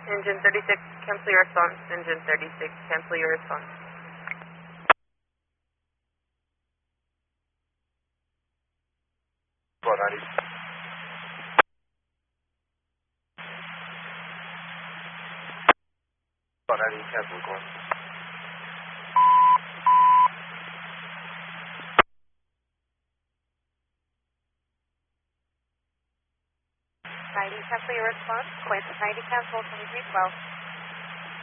Engine 36, cancel your response. Engine 36, cancel your response. Well, 90. Well, 90, cancel the course. 90, cancel your response. Quint 90, cancel 2312.